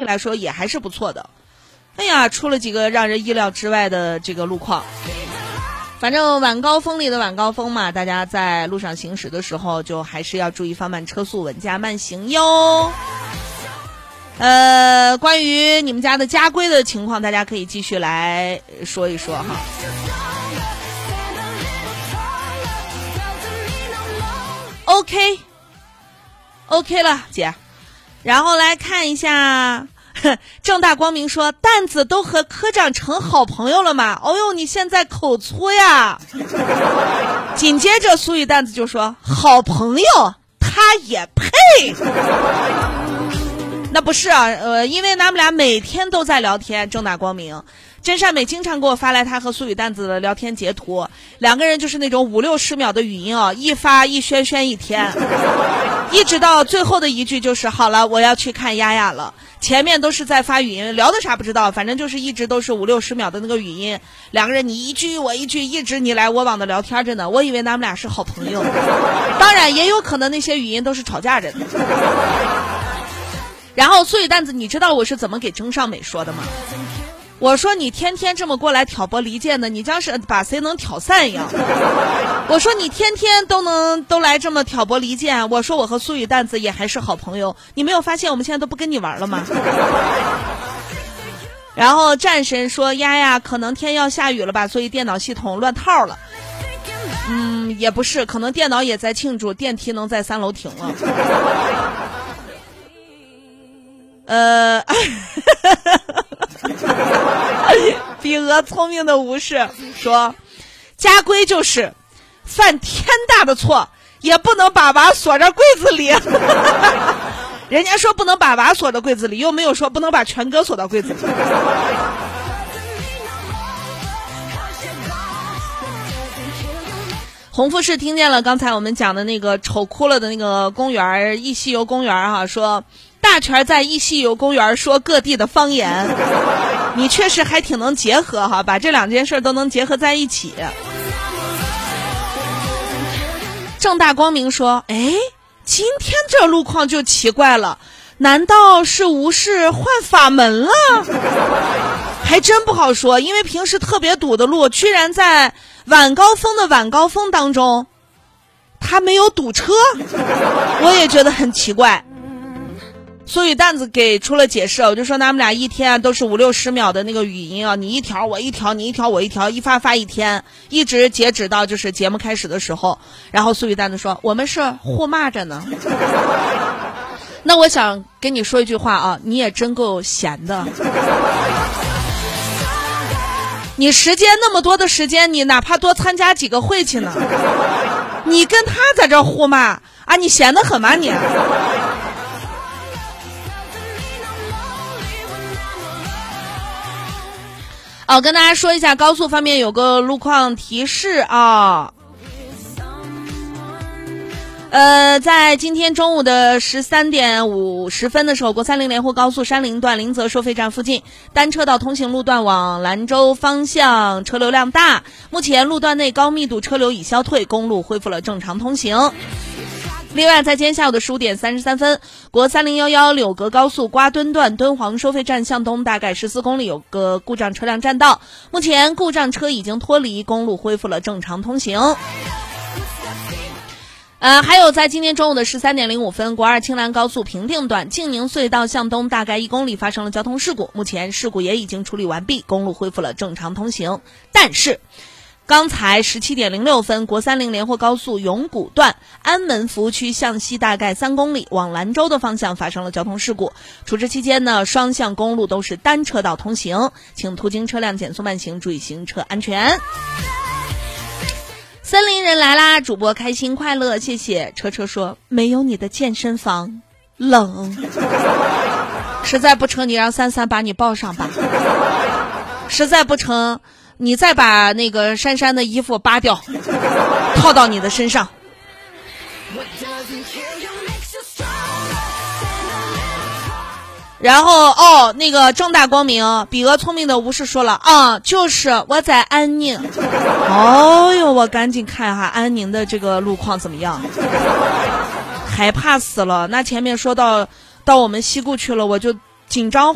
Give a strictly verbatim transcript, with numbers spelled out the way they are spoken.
来说也还是不错的。哎呀，出了几个让人意料之外的这个路况。反正晚高峰里的晚高峰嘛，大家在路上行驶的时候就还是要注意放慢车速，稳驾慢行哟。呃，关于你们家的家规的情况，大家可以继续来说一说哈。OK OK 了姐，然后来看一下正大光明说蛋子都和科长成好朋友了吗？哦呦，你现在口粗呀。紧接着苏雨蛋子就说好朋友他也配。那不是啊，呃，因为他们俩每天都在聊天。正大光明，真善美经常给我发来他和苏雨蛋子的聊天截图，两个人就是那种五六十秒的语音哦，一发一宣宣一天，一直到最后的一句就是好了，我要去看丫丫了。前面都是在发语音，聊的啥不知道，反正就是一直都是五六十秒的那个语音，两个人你一句我一句，一直你来我往的聊天着呢。我以为他们俩是好朋友，当然也有可能那些语音都是吵架着的。然后苏雨蛋子，你知道我是怎么给郑尚美说的吗？我说你天天这么过来挑拨离间的，你将是把谁能挑散一样。我说你天天都能都来这么挑拨离间，我说我和苏雨蛋子也还是好朋友，你没有发现我们现在都不跟你玩了吗？然后战神说丫丫可能天要下雨了吧，所以电脑系统乱套了。嗯，也不是，可能电脑也在庆祝电梯能在三楼停了。呃比鹅聪明的无视说家规就是犯天大的错也不能把娃锁在柜子里。人家说不能把娃锁到柜子里，又没有说不能把全哥锁到柜子里。洪富士听见了刚才我们讲的那个丑哭了的那个公园一西游公园哈、啊，说大全在一西游公园说各地的方言，你确实还挺能结合哈，把这两件事都能结合在一起。正大光明说哎，今天这路况就奇怪了，难道是无事换法门了？还真不好说，因为平时特别堵的路居然在晚高峰的晚高峰当中他没有堵车，我也觉得很奇怪。苏雨蛋子给出了解释，我就说他们俩一天都是五六十秒的那个语音啊，你一条我一条，你一条我一条，一发发一天，一直截止到就是节目开始的时候。然后苏雨蛋子说我们是互骂着呢。那我想跟你说一句话啊，你也真够闲的。你时间那么多的时间，你哪怕多参加几个会去呢？你跟他在这互骂啊，你闲得很吗你？哦，跟大家说一下，高速方面有个路况提示啊。呃，在今天中午的十三点五十分的时候，国三零连沪高速山林段临泽收费站附近单车道通行路段往兰州方向车流量大，目前路段内高密度车流已消退，公路恢复了正常通行。另外，在今天下午的十五点三十三分，国三零一一柳格高速瓜墩段敦煌收费站向东大概十四公里有个故障车辆占道，目前故障车已经脱离，公路恢复了正常通行。呃，还有在今天中午的十三点零五分，国二青兰高速平定段静宁隧道向东大概一公里发生了交通事故，目前事故也已经处理完毕，公路恢复了正常通行。但是刚才十七点零六分，国三零连沪高速永谷段安门服务区向西大概三公里往兰州的方向发生了交通事故，处置期间呢，双向公路都是单车道通行，请途经车辆减速慢行，注意行车安全。森林人来啦，主播开心快乐，谢谢。车车说没有你的健身房冷，实在不成你让三三把你抱上吧，实在不成你再把那个珊珊的衣服扒掉套到你的身上。然后哦，那个正大光明比鹅聪明的无视说了啊，就是我在安宁。哦哟，我赶紧看一下安宁的这个路况怎么样，害怕死了。那前面说到到我们西固去了，我就紧张